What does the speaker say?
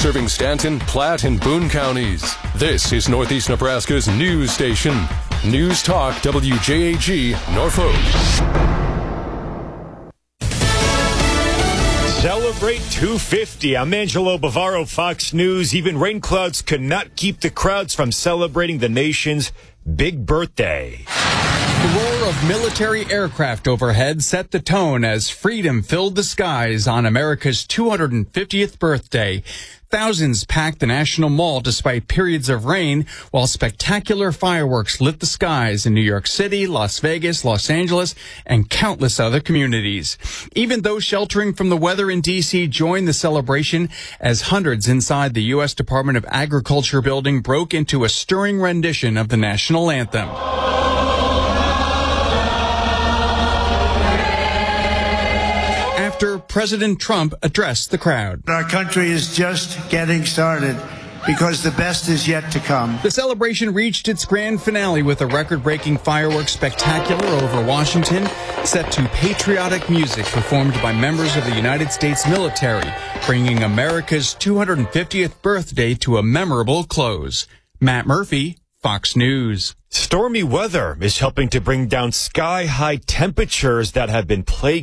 serving Stanton, Platte, and Boone counties. This is Northeast Nebraska's news station. News Talk WJAG, Norfolk. Celebrate 250. I'm Angelo Bavaro, Fox News. Even rain clouds could not keep the crowds from celebrating the nation's big birthday. The roar of military aircraft overhead set the tone as freedom filled the skies on America's 250th birthday. Thousands packed the National Mall despite periods of rain, while spectacular fireworks lit the skies in New York City, Las Vegas, Los Angeles, and countless other communities. Even those sheltering from the weather in D.C. joined the celebration as hundreds inside the U.S. Department of Agriculture building broke into a stirring rendition of the national anthem. After President Trump addressed the crowd. Our country is just getting started because the best is yet to come. The celebration reached its grand finale with a record-breaking fireworks spectacular over Washington, set to patriotic music performed by members of the United States military, bringing America's 250th birthday to a memorable close. Matt Murphy, Fox News. Stormy weather is helping to bring down sky-high temperatures that have been plaguing